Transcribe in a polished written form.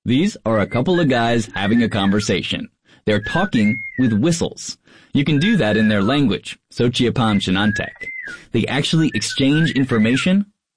These are a couple of guys having a conversation. They're talking with whistles. You can do that in their language, Sochiapan Chinantec. They actually exchange information